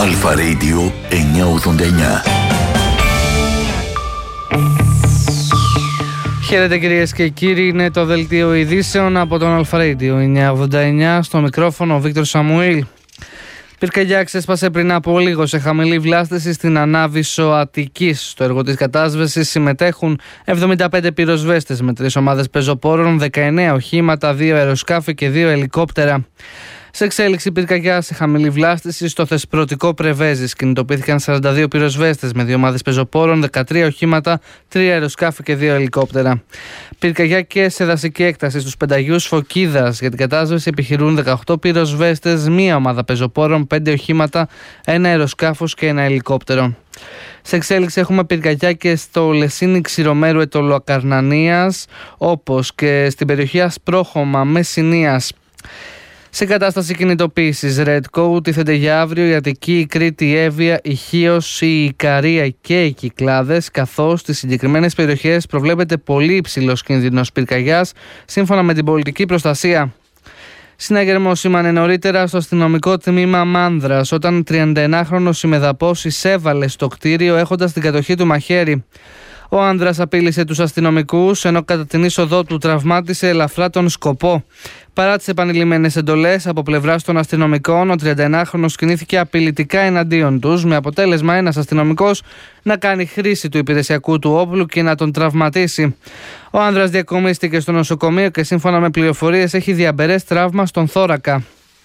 Αλφα Radio 989. Χαίρετε κυρίες και κύριοι, είναι το δελτίο ειδήσεων από τον Αλφα Radio 989. Στο μικρόφωνο ο Βίκτορ Σαμουήλ. Πυρκαγιά ξέσπασε πριν από λίγο σε χαμηλή βλάστηση στην Ανάβησο Αττικής. Στο έργο της κατάσβεσης συμμετέχουν 75 πυροσβέστες με 3 ομάδες πεζοπόρων, 19 οχήματα, 2 αεροσκάφη και 2 ελικόπτερα. Σε εξέλιξη πυρκαγιά σε χαμηλή βλάστηση στο Θεσπρωτικό Πρεβέζης. Κινητοποιήθηκαν 42 πυροσβέστες με 2 ομάδες πεζοπόρων, 13 οχήματα, 3 αεροσκάφη και 2 ελικόπτερα. Πυρκαγιά και σε δασική έκταση στους πενταγιούς Φωκίδας. Για την κατάσβεση επιχειρούν 18 πυροσβέστες, 1 ομάδα πεζοπόρων, 5 οχήματα, 1 αεροσκάφος και 1 ελικόπτερο. Σε εξέλιξη έχουμε πυρκαγιά και στο Λεσίνι Ξηρομέρου Ετωλοακαρνανίας, όπως και στην περιοχή Ασπρόχωμα Μεσσηνίας. Σε κατάσταση κινητοποίησης Redco τίθενται για αύριο η Αττική, η Κρήτη, η Εύβοια, η Χίος, η Ικαρία και οι Κυκλάδες, καθώς στις συγκεκριμένες περιοχές προβλέπεται πολύ υψηλός κίνδυνος πυρκαγιάς, σύμφωνα με την πολιτική προστασία. Συναγερμό σήμανε νωρίτερα στο αστυνομικό τμήμα Μάνδρας, όταν 31χρονος ημεδαπός εισέβαλε στο κτίριο έχοντας την κατοχή του μαχαίρι. Ο άνδρας απείλησε τους αστυνομικούς, ενώ κατά την είσοδό του τραυμάτισε ελαφρά τον σκοπό. Παρά τις επανειλημμένες εντολές από πλευράς των αστυνομικών, ο 31χρονος κινήθηκε απειλητικά εναντίον τους, με αποτέλεσμα ένας αστυνομικός να κάνει χρήση του υπηρεσιακού του όπλου και να τον τραυματίσει. Ο άνδρας διακομίστηκε στο νοσοκομείο και σύμφωνα με πληροφορίες έχει διαμπερές τραύμα στον θώρακα.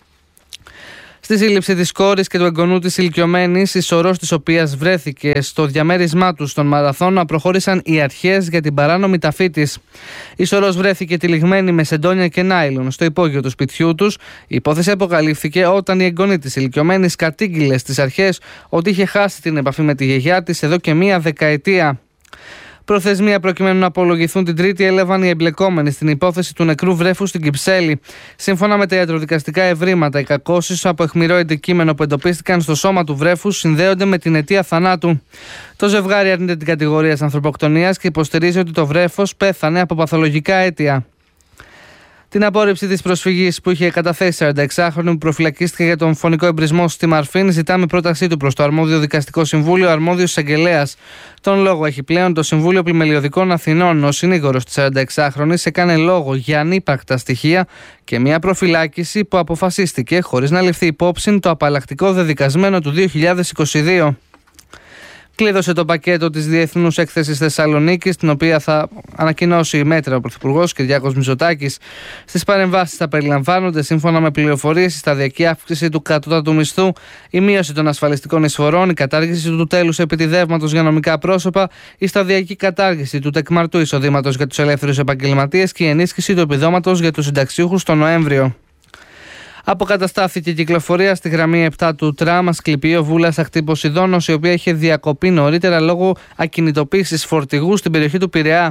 Στη σύλληψη της κόρης και του εγγονού της ηλικιωμένης, η σωρός της οποίας βρέθηκε στο διαμέρισμά του στον Μαραθώνα, προχώρησαν οι αρχές για την παράνομη ταφή της. Η σωρός βρέθηκε τυλιγμένη με σεντόνια και નાιλον στο υπόγειο του σπιτιού τους. Η υπόθεση αποκαλύφθηκε όταν η εγγονή της ηλικιωμένης κατήγγειλε στις αρχές ότι είχε χάσει την επαφή με τη γιαγιά της εδώ και 1 δεκαετία. Προθεσμία προκειμένου να απολογηθούν την Τρίτη έλαβαν οι εμπλεκόμενοι στην υπόθεση του νεκρού βρέφου στην Κυψέλη. Σύμφωνα με τα ιατροδικαστικά ευρήματα, οι κακώσεις από αιχμηρό αντικείμενο που εντοπίστηκαν στο σώμα του βρέφου συνδέονται με την αιτία θανάτου. Το ζευγάρι αρνείται την κατηγορία ανθρωποκτονίας και υποστηρίζει ότι το βρέφος πέθανε από παθολογικά αίτια. Την απόρριψη της προσφυγής που είχε καταθέσει 46χρονη που προφυλακίστηκε για τον φωνικό εμπρισμό στη Μαρφίν ζητά με πρότασή του προς το αρμόδιο δικαστικό συμβούλιο αρμόδιος εισαγγελέας. Τον λόγο έχει πλέον το Συμβούλιο Πλημελιωδικών Αθηνών. Ο συνήγορος της 46χρονης έκανε λόγο για ανύπαρκτα στοιχεία και μια προφυλάκηση που αποφασίστηκε χωρίς να ληφθεί υπόψη το απαλλακτικό δεδικασμένο του 2022. Κλείδωσε το πακέτο της Διεθνούς Έκθεσης Θεσσαλονίκης, την οποία θα ανακοινώσει μέτρα ο Πρωθυπουργός Κυριάκος Μητσοτάκης. Στις παρεμβάσεις θα περιλαμβάνονται, σύμφωνα με πληροφορίες, η σταδιακή αύξηση του κατώτατου μισθού, η μείωση των ασφαλιστικών εισφορών, η κατάργηση του τέλους επιτιδεύματος για νομικά πρόσωπα, η σταδιακή κατάργηση του τεκμαρτού εισοδήματος για τους ελεύθερους επαγγελματίες και η ενίσχυση του επιδόματος για τους συνταξιούχους τον Νοέμβριο. Αποκαταστάθηκε η κυκλοφορία στη γραμμή 7 του τραμ Ασκληπείο Βούλας Ακτή-Ποσειδώνος, η οποία είχε διακοπεί νωρίτερα λόγω ακινητοποίησης φορτηγού στην περιοχή του Πειραιά.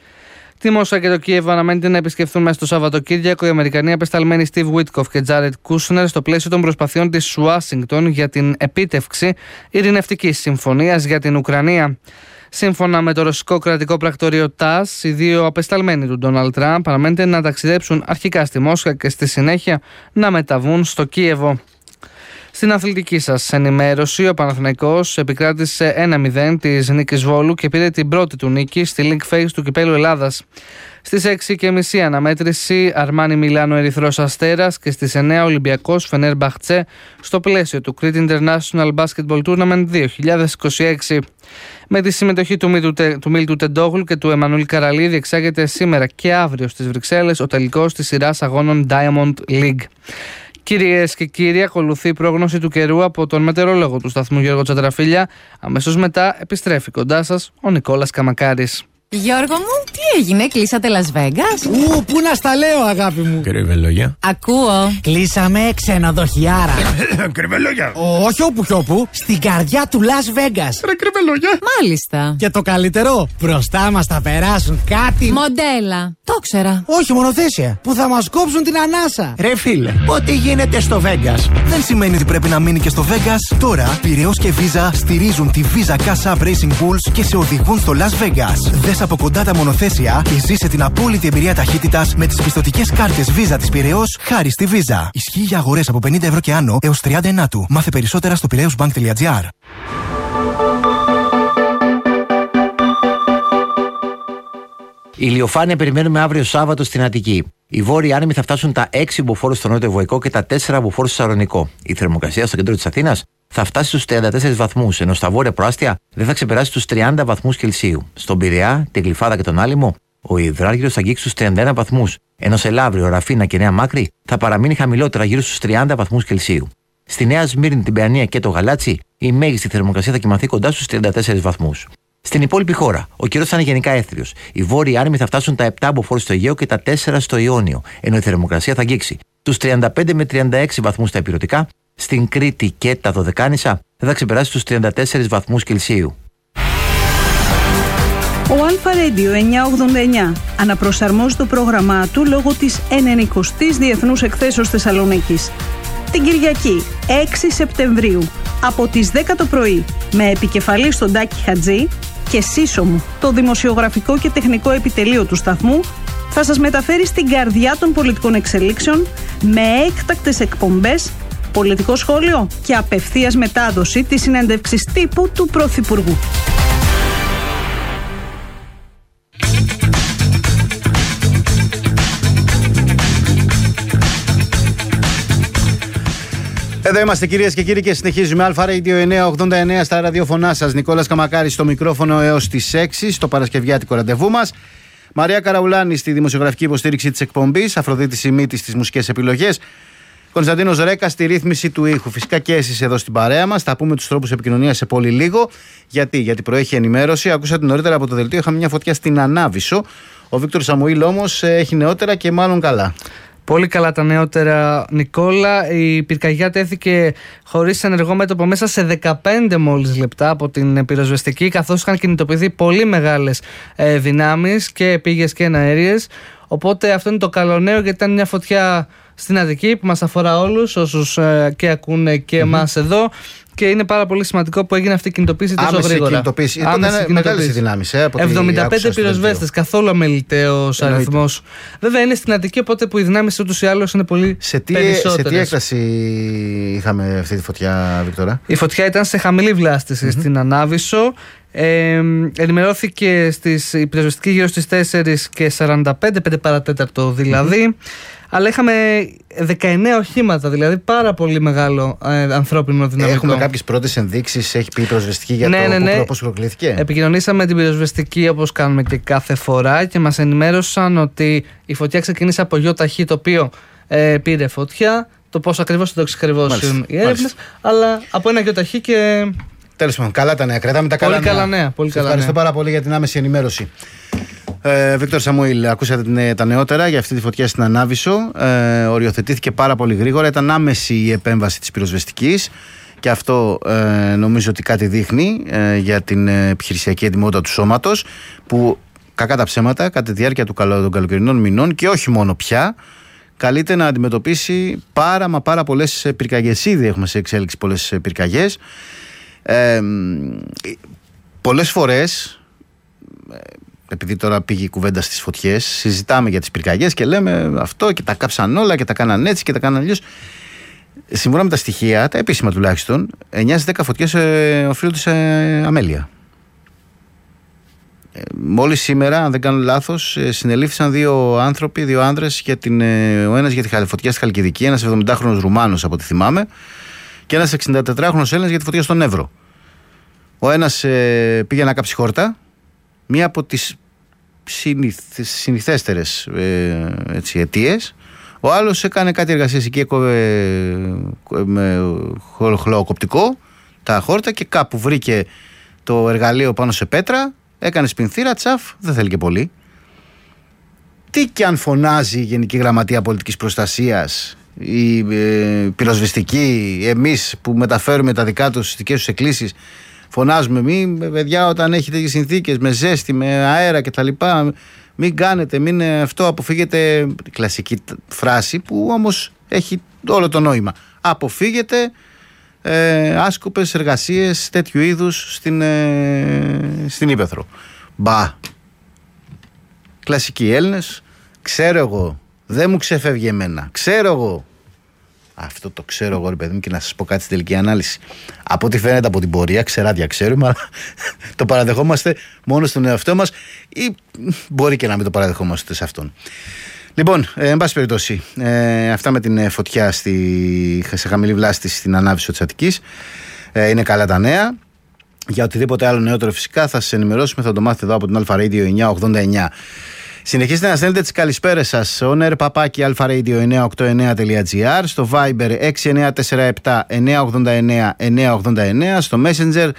Τη Μόσχα και το Κίεβο αναμένεται να επισκεφθούν μέσα στο Σαββατοκύριακο οι Αμερικανοί απεσταλμένοι Στιβ Βίτκοφ και Τζάρετ Κούσνερ στο πλαίσιο των προσπαθειών της Ουάσιγκτον για την επίτευξη ειρηνευτικής συμφωνίας για την Ουκρανία. Σύμφωνα με το ρωσικό κρατικό πρακτορείο ΤΑΣ, οι 2 απεσταλμένοι του Ντόναλντ Τραμπ αναμένεται να ταξιδέψουν αρχικά στη Μόσχα και στη συνέχεια να μεταβούν στο Κίεβο. Στην αθλητική σας ενημέρωση, ο Παναθηναϊκός επικράτησε 1-0 της Νίκης Βόλου και πήρε την πρώτη του νίκη στη League Phase του Κυπέλλου Ελλάδας. Στις 6:30 αναμέτρηση Αρμάνι Μιλάνο Ερυθρός Αστέρας και στις 9 Ολυμπιακός Φενέρμπαχτσε στο πλαίσιο του Crete International Basketball Tournament 2026. Με τη συμμετοχή του Μίλτου Τεντόγλου και του Εμμανουήλ Καραλίδη εξάγεται σήμερα και αύριο στις Βρυξέλλες ο τελικός της σειράς αγώνων Diamond League. Κυρίες και κύριοι, ακολουθεί η πρόγνωση του καιρού από τον μετεωρολόγο του σταθμού Γιώργο Τσαντραφίλια. Αμέσως μετά επιστρέφει κοντά σας ο Νικόλας Καμακάρης. Γιώργο μου, τι έγινε, κλείσατε Las Vegas? Πού να στα λέω, αγάπη μου. Κρυβελόγια. Ακούω. Κλείσαμε ξενοδοχιάρα. Κρυβελόγια. Όχι όπου κι όπου, στην καρδιά του Las Vegas. Ρε κρυβελόγια. Μάλιστα. Και το καλύτερο, μπροστά μας θα περάσουν κάτι. Μοντέλα. Το ξέρα. Όχι, μονοθέσια. Που θα μας κόψουν την ανάσα. Ρε φίλε, ό,τι γίνεται στο Vegas δεν σημαίνει ότι πρέπει να μείνει και στο Vegas. Τώρα, Πειραιώς και Visa στηρίζουν τη Visa Cash App Racing Bulls και σε οδηγούν στο Las Vegas. Δες Δες από κοντά τα μονοθέσια και ζήσε την απόλυτη εμπειρία ταχύτητας με τις πιστωτικές κάρτες Visa της Πειραιώς χάρη στη Visa. Ισχύει για αγορές από 50 ευρώ και άνω έως 30 του. Μάθε περισσότερα στο piraeusbank.gr. Ηλιοφάνεια περιμένουμε αύριο Σάββατο στην Αττική. Οι βόρειοι άνεμοι θα φτάσουν τα 6 μποφόρ στο νότιο Βοϊκό και τα 4 μποφόρ στο Σαλονικό. Η θερμοκρασία στο κέντρο της Αθήνας θα φτάσει στους 34 βαθμούς, ενώ στα βόρεια προάστια δεν θα ξεπεράσει τους 30 βαθμούς Κελσίου. Στον Πειραιά, την Γλυφάδα και τον Άλυμο, ο υδράργυρος θα αγγίξει στους 31 βαθμούς, ενώ σε Λαύριο, Ραφίνα και Νέα Μάκρη θα παραμείνει χαμηλότερα γύρω στους 30 βαθμούς Κελσίου. Στη Νέα Σμύρνη, την Παιανία και το Γαλάτσι, η μέγιστη θερμοκρασία θα κοιμαθεί κοντά στους 34 βαθμούς. Στην υπόλοιπη χώρα, ο καιρός θα είναι γενικά έθριος. Οι βόρειοι άνεμοι θα φτάσουν τα 7 μποφόρ στο Αιγαίο και τα 4 στο Ιόνιο, ενώ η θερμοκρασία θα αγγίξει τους 35 με 36 βαθμούς στα ηπειρωτικά. Στην Κρήτη και τα Δωδεκάνησα δεν θα ξεπεράσει τους 34 βαθμούς Κελσίου. Ο Αλφα Radio 989 αναπροσαρμόζει το πρόγραμμά του λόγω της 90ης Διεθνούς Εκθέσεως Θεσσαλονίκης. Την Κυριακή 6 Σεπτεμβρίου από τις 10 το πρωί με επικεφαλή στον Τάκη Χατζή και σύσσωμο το δημοσιογραφικό και τεχνικό επιτελείο του σταθμού θα σας μεταφέρει στην καρδιά των πολιτικών εξελίξεων με έκτακτες εκπομπές, πολιτικό σχόλιο και απευθείας μετάδοση της συνέντευξης τύπου του Πρωθυπουργού. Εδώ είμαστε κυρίες και κύριοι και συνεχίζουμε. Αλφα Radio 989 στα ραδιοφωνά σας. Νικόλας Καμακάρης στο μικρόφωνο έως τις 6 στο παρασκευιάτικο ραντεβού μας. Μαρία Καραουλάνη στη δημοσιογραφική υποστήριξη της εκπομπής. Αφροδίτη Σιμίτης στις μουσικές επιλογές. Κωνσταντίνος Ρέκας στη ρύθμιση του ήχου. Φυσικά και εσείς εδώ στην παρέα μας. Θα πούμε τους τρόπους επικοινωνίας σε πολύ λίγο. Γιατί προέχει ενημέρωση. Ακούσατε νωρίτερα από το δελτίο. Είχαμε μια φωτιά στην Ανάβησο. Ο Βίκτορ Σαμουήλ όμως έχει νεότερα και μάλλον καλά. Πολύ καλά τα νεότερα, Νικόλα. Η πυρκαγιά τέθηκε χωρίς ενεργό μέτωπο μέσα σε 15 μόλις λεπτά από την πυροσβεστική, καθώς είχαν κινητοποιηθεί πολύ μεγάλες δυνάμεις και επίγειες και εναέριες. Οπότε αυτό είναι το καλό νέο, γιατί ήταν μια φωτιά στην Αττική που μας αφορά όλους όσους και ακούνε και εμάς εδώ. Και είναι πάρα πολύ σημαντικό που έγινε αυτή η κινητοποίηση τόσο γρήγορα. Κινητοποίηση. Ήταν μεγάλες οι δυνάμεις. 75 πυροσβέστες, καθόλου αμεληταίος αριθμός. Βέβαια είναι στην Αττική, οπότε που οι δυνάμεις ούτως ή άλλως είναι πολύ περισσότερες. Σε τι έκταση είχαμε αυτή τη φωτιά, Βίκτορα? Η φωτιά ήταν σε χαμηλή βλάστηση στην Ανάβησο. Ενημερώθηκε η πυροσβεστική γύρω στις 4:45, 5 παρατέταρτο δηλαδή. Αλλά είχαμε 19 οχήματα, δηλαδή πάρα πολύ μεγάλο ανθρώπινο δυναμικό. Έχουμε κάποιες πρώτες ενδείξεις, έχει πει η πυροσβεστική για πώς προκλήθηκε? Επικοινωνήσαμε με την πυροσβεστική όπως κάνουμε και κάθε φορά και μας ενημέρωσαν ότι η φωτιά ξεκίνησε από γιοταχή, το οποίο πήρε φωτιά. Το πώς ακριβώς το εξακριβώσουν οι έρευνες, αλλά από ένα γιοταχή και. Τέλος πάντων, καλά τα νέα. Κρατάμε τα καλά νέα. Ευχαριστώ πάρα πολύ για την άμεση ενημέρωση. Βίκτορ Σαμουήλ, ακούσατε τα νεότερα για αυτή τη φωτιά στην Ανάβησο. Οριοθετήθηκε πάρα πολύ γρήγορα. Ήταν άμεση η επέμβαση της πυροσβεστικής και αυτό νομίζω ότι κάτι δείχνει για την επιχειρησιακή ετοιμότητα του σώματος, που κακά τα ψέματα κατά τη διάρκεια των καλοκαιρινών μηνών και όχι μόνο πια καλείται να αντιμετωπίσει πάρα πολλές πυρκαγιές. Ήδη έχουμε σε εξέλιξη πολλές πυρκαγιές. Πολλές φορές, επειδή τώρα πήγε η κουβέντα στις φωτιές, συζητάμε για τις πυρκαγιές και λέμε αυτό και τα κάψαν όλα και τα κάναν έτσι και τα κάναν αλλιώς. Σύμφωνα με τα στοιχεία, τα επίσημα τουλάχιστον, 9 στις 10 φωτιές οφείλονται σε αμέλεια. Μόλις σήμερα, αν δεν κάνω λάθος, συνελήφθησαν δύο άνθρωποι, δύο άνδρες, ο ένας για τη φωτιά στη Χαλκιδική, ένας 70χρονος Ρουμάνος από ό,τι θυμάμαι, και ένας 64χρονος Έλληνας για τη φωτιά στον Εύρο. Ο ένας πήγε να κάψει χόρτα, μία από τις συνηθέστερες αιτίες. Ο άλλος έκανε κάτι εργασίες εκεί, έκοβε με χλωοκοπτικό τα χόρτα και κάπου βρήκε το εργαλείο πάνω σε πέτρα, έκανε σπινθήρα, τσαφ, δεν θέλει και πολύ. Τι και αν φωνάζει η Γενική Γραμματεία Πολιτικής Προστασίας, η πυροσβεστική, εμείς που μεταφέρουμε τα δικά τους, τις δικές τους εκκλήσεις, φωνάζουμε παιδιά, όταν έχετε τέτοιες συνθήκες με ζέστη, με αέρα κτλ., μην κάνετε, αυτό, αποφύγετε. Κλασική φράση που όμως έχει όλο το νόημα. Αποφύγετε άσκοπες εργασίες τέτοιου είδους στην Ύπαιθρο. Μπα, κλασικοί Έλληνες. Ξέρω εγώ, δεν μου ξεφεύγει εμένα. Ξέρω εγώ. Αυτό το ξέρω εγώ, ρε παιδί μου, και να σας πω κάτι στην τελική ανάλυση. Από ό,τι φαίνεται από την πορεία, ξεράδια ξέρουμε, αλλά το παραδεχόμαστε μόνο στον εαυτό μας, ή μπορεί και να μην το παραδεχόμαστε σε αυτόν. Λοιπόν, εν πάση περιπτώσει, αυτά με την φωτιά σε χαμηλή βλάστηση στην ανάβηση της Αττικής. Είναι καλά τα νέα. Για οτιδήποτε άλλο νεότερο φυσικά θα σας ενημερώσουμε, θα το μάθετε εδώ από την Αλφα Radio 989. Συνεχίστε να στέλνετε τις καλησπέρες σας on air @alpharadio989.gr, στο Viber 6947 989 989, στο Messenger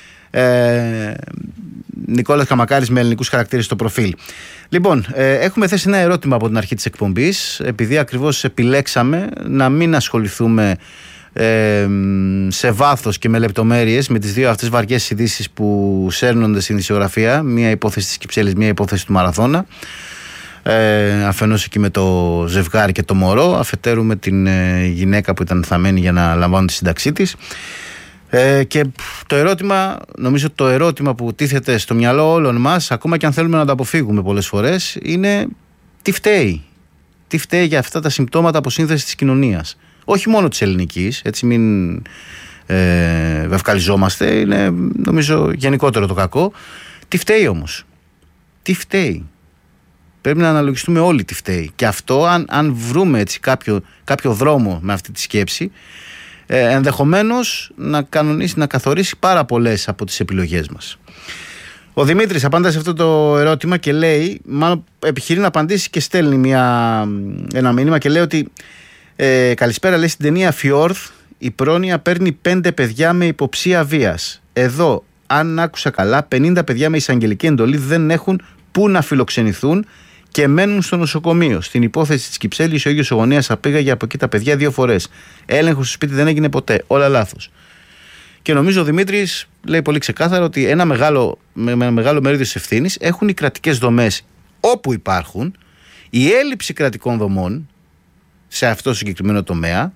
Νικόλας Καμακάρης με ελληνικούς χαρακτήρες στο προφίλ. Λοιπόν, έχουμε θέσει ένα ερώτημα από την αρχή της εκπομπής, επειδή ακριβώς επιλέξαμε να μην ασχοληθούμε σε βάθος και με λεπτομέρειες με τις δύο αυτές βαριές ειδήσεις που σέρνονται στην ειδησιογραφία, μία υπόθεση της Κυψέλης, μία υπόθεση του Μαραθώνα, αφενός εκεί με το ζευγάρι και το μωρό, αφετέρου με την γυναίκα που ήταν θαμμένη για να λαμβάνουν τη σύνταξή της. Και το ερώτημα, νομίζω το ερώτημα που τίθεται στο μυαλό όλων μας, ακόμα και αν θέλουμε να το αποφύγουμε πολλές φορές, είναι τι φταίει. Τι φταίει για αυτά τα συμπτώματα αποσύνθεσης της κοινωνίας. Όχι μόνο της ελληνικής, έτσι μην βευκαλιζόμαστε, είναι νομίζω γενικότερο το κακό. Τι φταίει όμως. Τι φταίει. Πρέπει να αναλογιστούμε όλοι τι φταίει. Και αυτό αν βρούμε έτσι κάποιο δρόμο με αυτή τη σκέψη, ενδεχομένως να καθορίσει πάρα πολλές από τις επιλογές μας. Ο Δημήτρης απαντά σε αυτό το ερώτημα και λέει, μάλλον επιχειρεί να απαντήσει και στέλνει ένα μήνυμα και λέει ότι καλησπέρα, λέει, στην ταινία Fjord η πρόνοια παίρνει 5 παιδιά με υποψία βίας. Εδώ, αν άκουσα καλά, 50 παιδιά με εισαγγελική εντολή δεν έχουν πού να φιλοξενηθούν και μένουν στο νοσοκομείο. Στην υπόθεση της Κυψέλης ο ίδιος ο γονέας απήγαγε από εκεί τα παιδιά 2 φορές. Έλεγχος στο σπίτι δεν έγινε ποτέ. Όλα λάθος. Και νομίζω ο Δημήτρης λέει πολύ ξεκάθαρα ότι ένα μεγάλο μερίδιο της ευθύνης έχουν οι κρατικές δομές όπου υπάρχουν, η έλλειψη κρατικών δομών σε αυτό το συγκεκριμένο τομέα,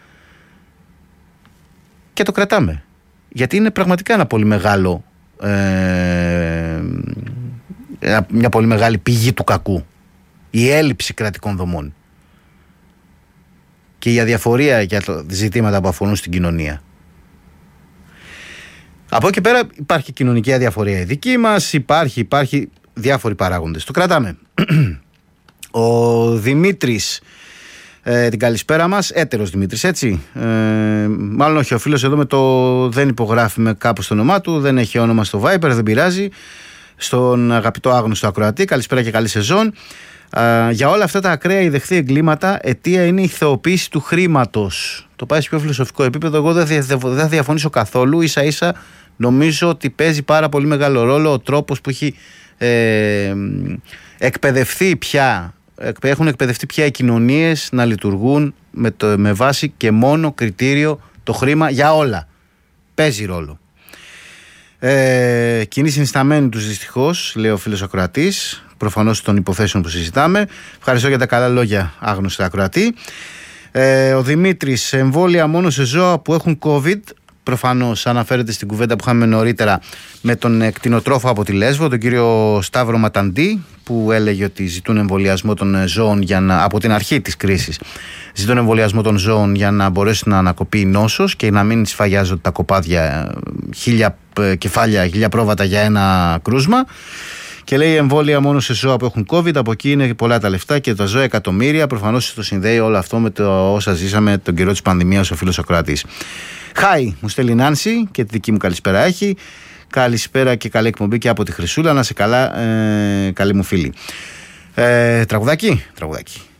και το κρατάμε. Γιατί είναι πραγματικά ένα πολύ μεγάλο, μια πολύ μεγάλη πηγή του κακού. Η έλλειψη κρατικών δομών και η αδιαφορία για ζητήματα που αφορούν στην κοινωνία. Από εκεί πέρα υπάρχει κοινωνική αδιαφορία η δική μας, υπάρχει διάφοροι παράγοντες. Το κρατάμε. Ο Δημήτρης, την καλησπέρα μας, έτερος Δημήτρης, έτσι. Μάλλον όχι, ο φίλος εδώ με το δεν υπογράφει με κάπου στο όνομά του, δεν έχει όνομα στο Viber, δεν πειράζει. Στον αγαπητό άγνωστο ακροατή, καλησπέρα και καλή σεζόν. Για όλα αυτά τα ακραία ιδεχθή εγκλήματα, αιτία είναι η θεοποίηση του χρήματος. Το πάει σε πιο φιλοσοφικό επίπεδο. Εγώ δεν θα διαφωνήσω καθόλου. Ίσα ίσα νομίζω ότι παίζει πάρα πολύ μεγάλο ρόλο ο τρόπος που έχει έχουν εκπαιδευτεί πια οι κοινωνίες να λειτουργούν με βάση και μόνο κριτήριο το χρήμα για όλα. Παίζει ρόλο. Κοινή συνισταμένη τους δυστυχώς, λέει ο φίλος ακροατής, προφανώς των υποθέσεων που συζητάμε. Ευχαριστώ για τα καλά λόγια, άγνωστο ακροατή. Ο Δημήτρης, εμβόλια μόνο σε ζώα που έχουν COVID. Προφανώς αναφέρεται στην κουβέντα που είχαμε νωρίτερα με τον κτηνοτρόφο από τη Λέσβο, τον κύριο Σταύρο Ματαντή, που έλεγε ότι ζητούν εμβολιασμό των ζώων από την αρχή της κρίσης. Ζητούν εμβολιασμό των ζώων για να μπορέσει να ανακοπεί η νόσος και να μην σφαγιάζονται τα κοπάδια 1000 κεφάλια, 1000 πρόβατα για ένα κρούσμα. Και λέει εμβόλια μόνο σε ζώα που έχουν COVID, από εκεί είναι πολλά τα λεφτά και τα ζώα εκατομμύρια. Προφανώς το συνδέει όλο αυτό με το όσα ζήσαμε τον καιρό της πανδημίας ο φίλος Ακροατής. Χάι, μου στέλνει η Νάνση και τη δική μου καλησπέρα έχει. Καλησπέρα και καλή εκπομπή και από τη Χρυσούλα. Να σε καλά, καλή μου φίλη. Τραγουδάκι.